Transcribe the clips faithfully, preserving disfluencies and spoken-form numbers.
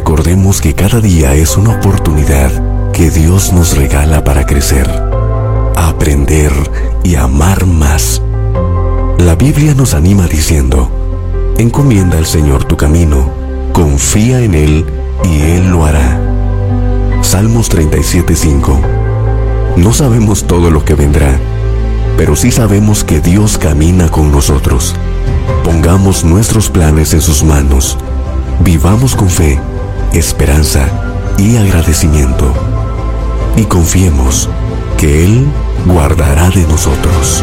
Recordemos que cada día es una oportunidad que Dios nos regala para crecer, aprender y amar más. La Biblia nos anima diciendo: encomienda al Señor tu camino, confía en Él y Él lo hará. Salmos treinta y siete, cinco. No sabemos todo lo que vendrá, pero sí sabemos que Dios camina con nosotros. Pongamos nuestros planes en sus manos. Vivamos con fe, esperanza y agradecimiento. Y confiemos que Él guardará de nosotros.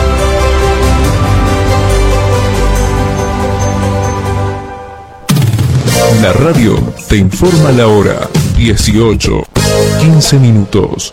La radio te informa la hora. dieciocho, quince minutos.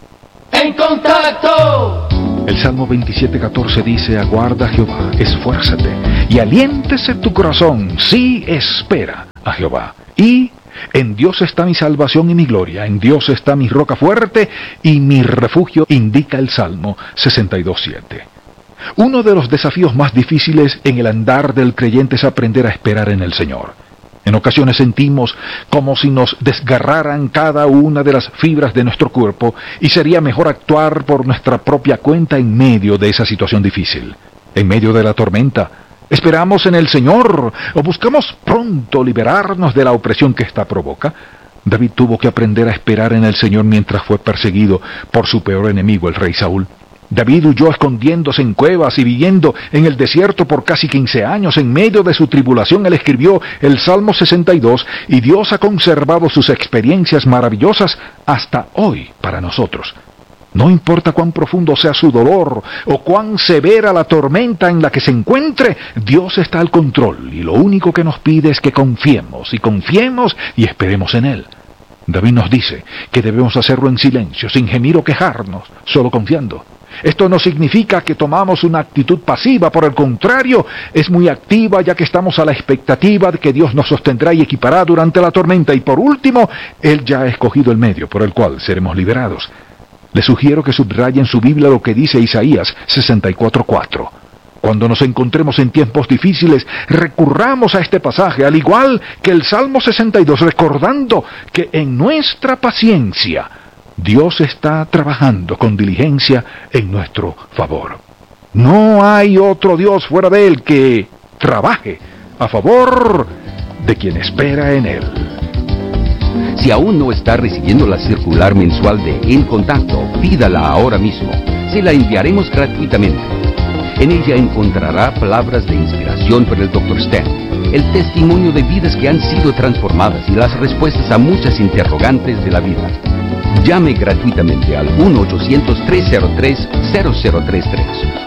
¡En contacto! El Salmo veintisiete, catorce dice: aguarda a Jehová, esfuérzate, y aliéntese tu corazón, sí, espera a Jehová. Y en Dios está mi salvación y mi gloria, en Dios está mi roca fuerte y mi refugio, indica el Salmo sesenta y dos, siete. Uno de los desafíos más difíciles en el andar del creyente es aprender a esperar en el Señor. En ocasiones sentimos como si nos desgarraran cada una de las fibras de nuestro cuerpo y sería mejor actuar por nuestra propia cuenta en medio de esa situación difícil. En medio de la tormenta, ¿esperamos en el Señor o buscamos pronto liberarnos de la opresión que ésta provoca? David tuvo que aprender a esperar en el Señor mientras fue perseguido por su peor enemigo, el rey Saúl. David huyó escondiéndose en cuevas y viviendo en el desierto por casi quince años. En medio de su tribulación, él escribió el Salmo sesenta y dos, y Dios ha conservado sus experiencias maravillosas hasta hoy para nosotros. No importa cuán profundo sea su dolor o cuán severa la tormenta en la que se encuentre, Dios está al control y lo único que nos pide es que confiemos y confiemos y esperemos en Él. David nos dice que debemos hacerlo en silencio, sin gemir o quejarnos, solo confiando. Esto no significa que tomamos una actitud pasiva, por el contrario, es muy activa, ya que estamos a la expectativa de que Dios nos sostendrá y equipará durante la tormenta. Y por último, Él ya ha escogido el medio por el cual seremos liberados. Les sugiero que subrayen en su Biblia lo que dice Isaías sesenta y cuatro, cuatro. Cuando nos encontremos en tiempos difíciles, recurramos a este pasaje, al igual que el Salmo sesenta y dos, recordando que en nuestra paciencia Dios está trabajando con diligencia en nuestro favor. No hay otro Dios fuera de Él que trabaje a favor de quien espera en Él. Si aún no está recibiendo la circular mensual de En Contacto, pídala ahora mismo. Se la enviaremos gratuitamente. En ella encontrará palabras de inspiración por el doctor Stan, el testimonio de vidas que han sido transformadas y las respuestas a muchas interrogantes de la vida. Llame gratuitamente al uno ochocientos, tres cero tres, cero cero tres tres.